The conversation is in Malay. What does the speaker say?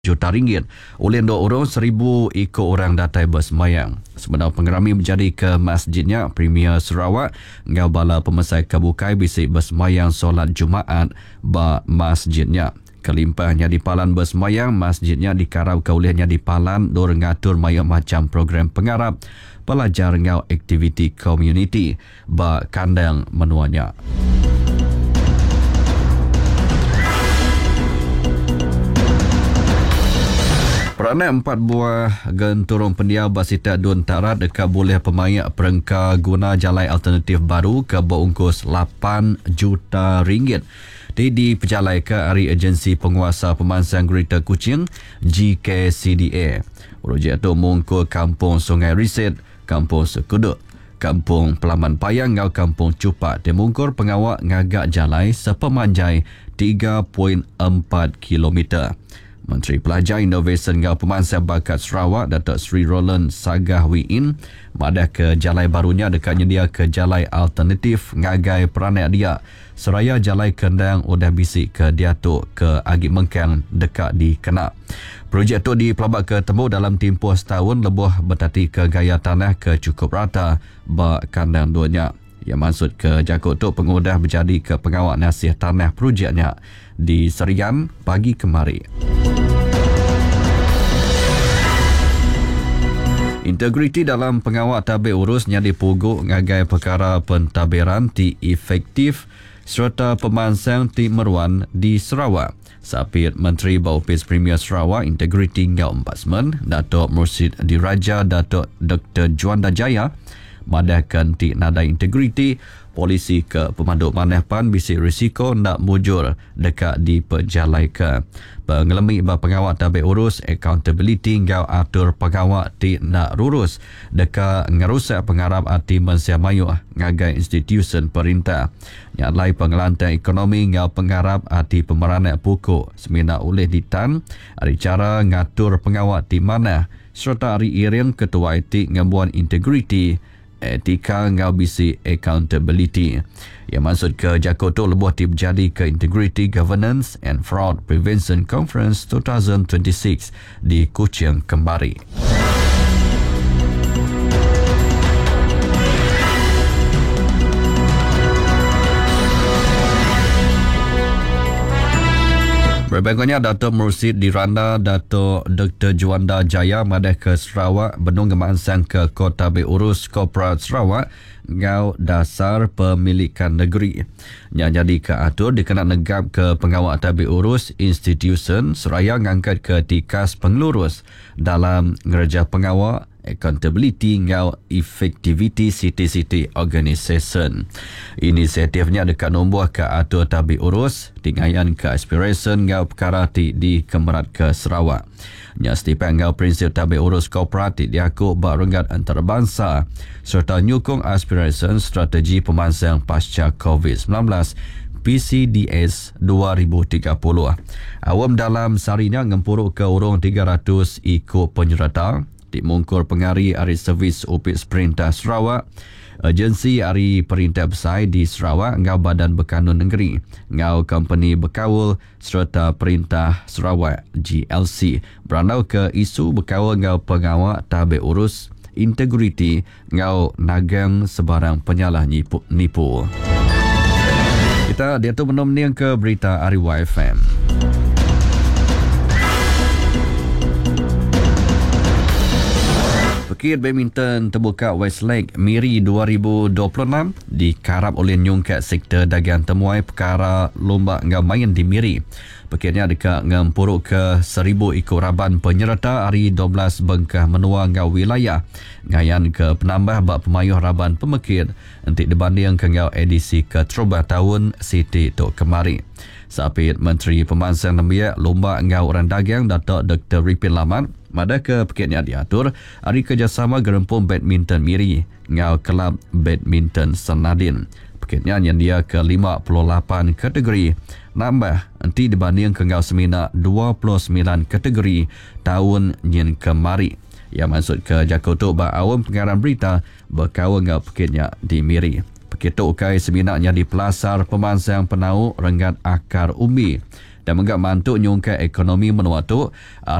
juta ringgit oleh urus 1,000 ikut orang datai bersemayang. Sebenar pengerami menjadi ke masjidnya Premier Sarawak ngau bala pemesai kebukai bisik bersemayang solat Jumaat ba masjidnya. Kelimpahnya di palan bersemayang masjidnya dikarau ke olehnya di palan dor ngatur maya macam program pengarap pelajar ngau aktiviti komuniti ba kandang menuanya. Peranan 4 buah genturung pendia basita dun tarat dekat boleh pemayak perengka guna jalan alternatif baru ke berungkus 8 juta ringgit. Di pejalai ke hari agensi penguasa pemansang Greater Kuching GKCDA. Projek itu mengungkul Kampung Sungai Riset, Kampung Sekuduk, Kampung Pelaman Payang ngau Kampung Cupak. Dimungkur pengawak ngagak jalai sepemanjai 3.4 kilometer. Menteri Pelajar Inovasi ngau Pemansang Bakat Sarawak Datuk Seri Roland Sagah Wiin madah ke jalai barunya dekat nyedia ke jalai alternatif ngagai peranak dia seraya jalai kendang udah bisik ke Diatuk ke Agi Mengkang dekat di Kenak. Projek itu dipelabak ke temu dalam tempoh setahun lebuh bertati ke gaya tanah ke cukup rata bak kandang duanya. Yang maksud ke Jakut tu pengudah berjadi ke pengawal nasih tanah projeknya di Serian pagi kemari. Integriti dalam pengawal tabir urusnya dipuguk ngagai perkara pentadbiran ti efektif serta pemansang ti meruan di Sarawak. Sapit Menteri Baupis Premier Sarawak Integriti ngau Ombudsman Datuk Mursid Diraja Datuk Dr. Juanda Jaya madahkan ti nada integriti polisi ke pemandu manehpan bisik risiko nak mujur dekat di pejalai ke pengelemi ba pengawat tabik urus accountability ngau atur pengawat ti nak rurus dekat ngerusak pengarap arti mensiamayuh ngagai institusi perintah nyalai pengelantan ekonomi ngau pengarap arti pemeranak pokok semina oleh ditan hari cara ngatur pengawat ti mana serta hari iring ketua etik ngambuan integriti etika ngau bisi accountability. Yang maksud ke Jakut tu lebuh ti berjadi ke Integrity Governance and Fraud Prevention Conference 2026 di Kuching kembali. Berbagainya Datuk Mursid Diranda Datuk Dr. Juanda Jaya madah ke Sarawak benung gemansang ke Kota Beurus Korporat Sarawak ngau dasar pemilikan negeri. Yang jadi ke atur dikena negap ke pengawal tabik urus institusi seraya ngangkat ke tikas pengelurus dalam ngerja pengawal accountability ngau effectivity city organisation. Inisiatifnya dekat nombor ke atur tabik urus tinggayan ke aspiration ngau perkara di Kemerat ke Sarawak. Nya stipen ngau prinsip tabik urus kooperatif diakuk bak renggat antarabangsa serta nyukung aspiration strategi pemansang pasca COVID-19 PCDS 2030. Awam dalam sarinya ngempuruk ke urung 300 ikut penyerta dimungkur pengari Ari Servis Opis Perintah Sarawak, agensi Ari Perintah Besar di Sarawak, ngau Badan Berkanun Negeri, ngau Company Berkawal serta Perintah Sarawak GLC berandau ke isu berkawal ngau pengawal tabik urus integriti ngau nagang sebarang penyalah nipu. Kita dia tu menomniang ke berita Ariwa FM. Pekir badminton terbuka Westlake Miri 2026 dikarap oleh nyungkat sektor dagang temuai perkara lomba ngau main di Miri. Pekirnya dekat ngempuruk ke 1,000 ikut raban penyerta hari 12 bengkah menua ngau wilayah. Ngayan ke penambah bak pemayuh raban pemekir untuk dibanding ke ngau edisi ke terubah tahun Siti Tok Kemari. Sapit Menteri Pemansang Nembiak Lomba Ngau Orang Dagang Datuk Dr. Ripin Lamat madah ke pekirnya diatur hari kerjasama gerempung badminton Miri Ngau Kelab Badminton Senadin. Pekirnya yang dia ke 58 kategori nambah nanti dibanding ke ngau semina 29 kategori tahun yang kemari. Yang maksud ke Jakoto ba awam pengarang berita berkawan ngau pekirnya di Miri. Begitu ukai seminarnya di Pelasar Pemansang Penau Renggat Akar Umbi dan menggak mantuk nyungkai ekonomi menuatuk.